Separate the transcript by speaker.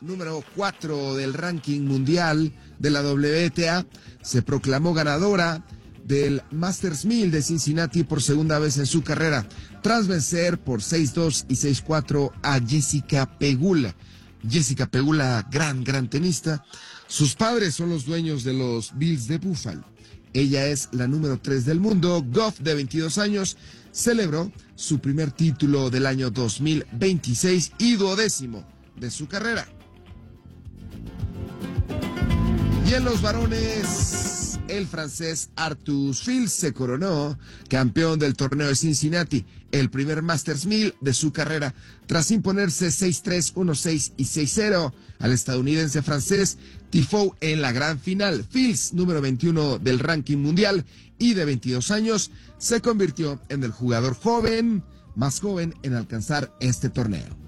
Speaker 1: número 4 del ranking mundial de la WTA, se proclamó ganadora del Masters 1000 de Cincinnati por segunda vez en su carrera, tras vencer por 6-2 y 6-4 a Jessica Pegula. Jessica Pegula, gran tenista. Sus padres son los dueños de los Bills de Buffalo. Ella es la número 3 del mundo. Goff, de 22 años, celebró su primer título del año 2026 y 12º de su carrera. Y en los varones, el francés Arthur Fils se coronó campeón del torneo de Cincinnati, el primer Masters 1000 de su carrera, tras imponerse 6-3, 1-6 y 6-0 al estadounidense francés Tiafoe en la gran final. Fils, número 21 del ranking mundial y de 22 años, se convirtió en el jugador más joven en alcanzar este torneo.